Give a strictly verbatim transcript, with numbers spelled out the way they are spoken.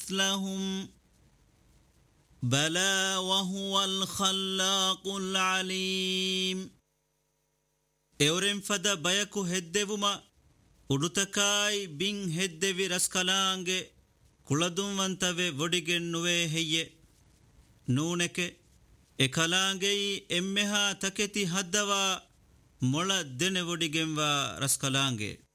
مثلهم بلى وهو الخلاق العليم اورم فدا بيكو هدوما udutakaai bin heddevi raskalaange kuladumwantave vodigennuwe heyye nuuneke ekalaangei emmeha taketi haddawa mola dene vodigenwa raskalaange